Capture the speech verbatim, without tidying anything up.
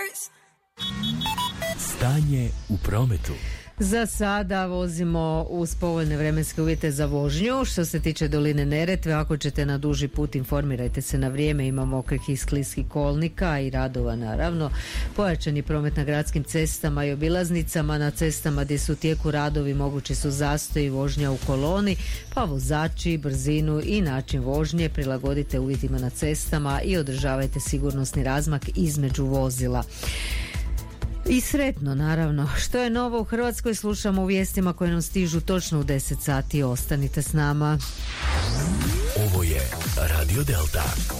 Stanje u prometu. Za sada vozimo uz povoljne vremenske uvjete za vožnju. Što se tiče doline Neretve, ako ćete na duži put, informirajte se na vrijeme. Ima mokrih i skliskih kolnika i radova naravno. Pojačan je promet na gradskim cestama i obilaznicama. Na cestama gdje su u tijeku radovi mogući su zastoji, vožnja u koloni, pa vozači brzinu i način vožnje prilagodite uvjetima na cestama i održavajte sigurnosni razmak između vozila. I sretno, naravno. Što je novo u Hrvatskoj slušamo u vijestima koje nam stižu točno u deset sati. Ostanite s nama. Ovo je Radio Delta.